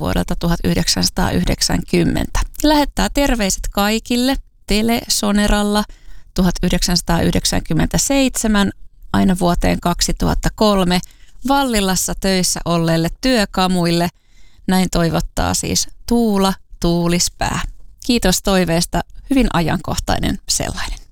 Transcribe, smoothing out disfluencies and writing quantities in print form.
vuodelta 1990. Lähettää terveiset kaikille Telesoneralla 1997 aina vuoteen 2003 Vallilassa töissä olleille työkamuille. Näin toivottaa siis Tuula Tuulispää. Kiitos toiveesta, hyvin ajankohtainen sellainen.